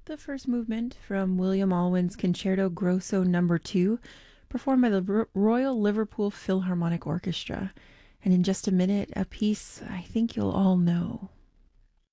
The first movement from William Alwyn's Concerto Grosso Number 2, performed by the Royal Liverpool Philharmonic Orchestra. And in just a minute, a piece I think you'll all know.